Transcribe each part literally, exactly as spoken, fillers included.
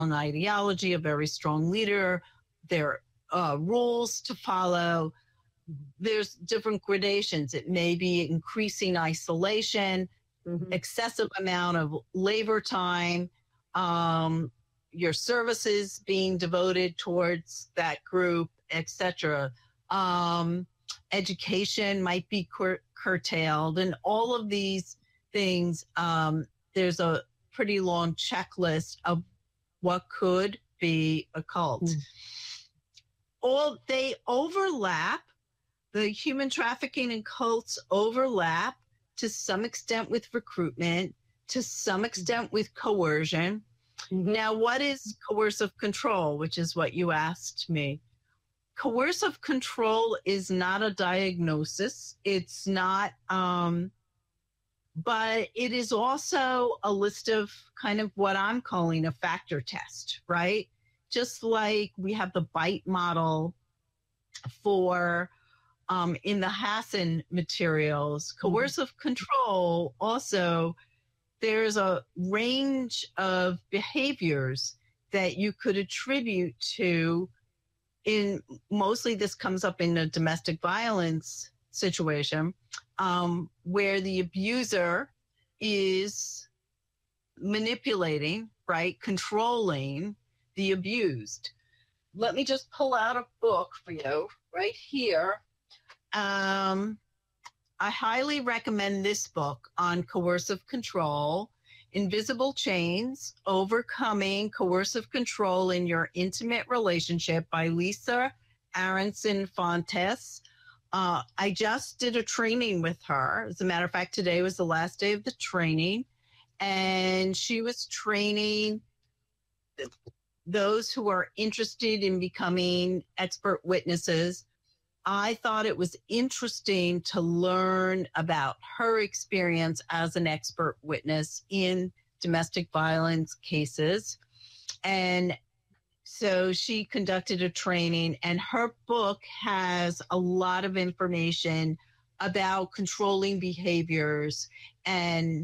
an ideology, a very strong leader. There are uh, rules to follow. There's different gradations. It may be increasing isolation, mm-hmm. excessive amount of labor time, um, your services being devoted towards that group, et cetera. Um, education might be cur- curtailed, and all of these things. Um, there's a pretty long checklist of what could be a cult. Mm. All they overlap. The human trafficking and cults overlap to some extent with recruitment, to some extent with coercion. Mm-hmm. Now, what is coercive control, which is what you asked me? Coercive control is not a diagnosis. It's not, um, but it is also a list of kind of what I'm calling a factor test, right? Just like we have the BITE model for Um, in the Hassan materials, coercive mm-hmm. control, also, there's a range of behaviors that you could attribute to in, mostly this comes up in a domestic violence situation, um, where the abuser is manipulating, right, controlling the abused. Let me just pull out a book for you right here. Um, I highly recommend this book on coercive control, Invisible Chains, Overcoming Coercive Control in Your Intimate Relationship by Lisa Aronson Fontes. Uh, I just did a training with her. As a matter of fact, today was the last day of the training, and she was training those who are interested in becoming expert witnesses. I thought it was interesting to learn about her experience as an expert witness in domestic violence cases. And so she conducted a training, and her book has a lot of information about controlling behaviors and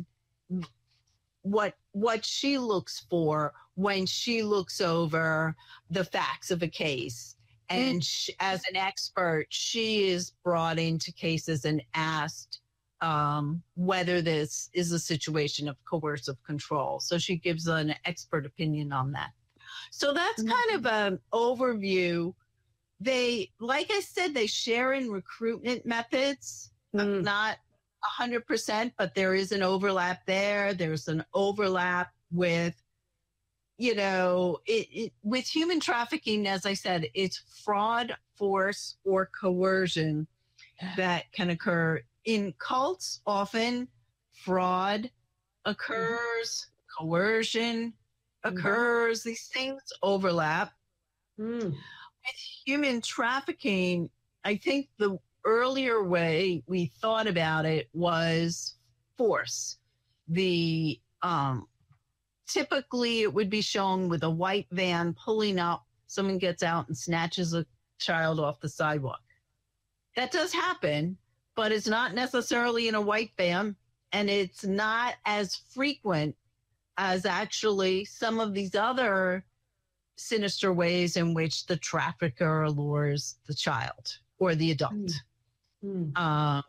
what what she looks for when she looks over the facts of a case. And she, as an expert, she is brought into cases and asked um, whether this is a situation of coercive control. So she gives an expert opinion on that. So that's mm-hmm. kind of an overview. They, like I said, they share in recruitment methods, mm. not one hundred percent, but there is an overlap there. There's an overlap with You know, it, it, with human trafficking, as I said, it's fraud, force, or coercion that can occur. In cults, often fraud occurs, mm-hmm. coercion occurs. Mm-hmm. These things overlap. Mm. With human trafficking, I think the earlier way we thought about it was force. The um Typically, it would be shown with a white van pulling up. Someone gets out and snatches a child off the sidewalk. That does happen, but it's not necessarily in a white van, and it's not as frequent as actually some of these other sinister ways in which the trafficker allures the child or the adult. Mm. Mm. Um,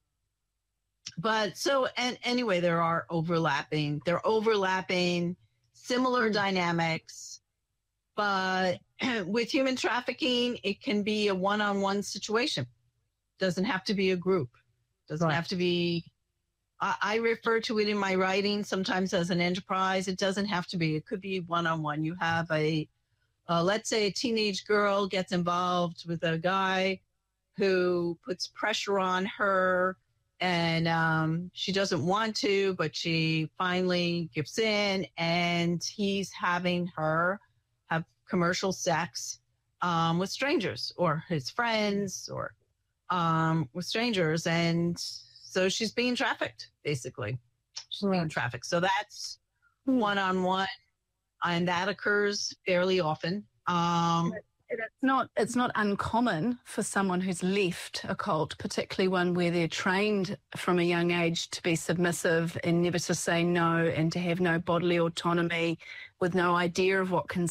But so, and anyway, there are overlapping, they're overlapping similar mm. dynamics, but with human trafficking, it can be a one-on-one situation. Doesn't have to be a group. Doesn't right. have to be, I, I refer to it in my writing sometimes as an enterprise. It doesn't have to be, it could be one-on-one. You have a, uh, let's say a teenage girl gets involved with a guy who puts pressure on her, and um, she doesn't want to, but she finally gives in, and he's having her have commercial sex um, with strangers or his friends or um, with strangers. And so she's being trafficked, basically. She's right. being trafficked. So that's one-on-one, and that occurs fairly often. Um, It's not it's not uncommon for someone who's left a cult, particularly one where they're trained from a young age to be submissive and never to say no and to have no bodily autonomy, with no idea of what can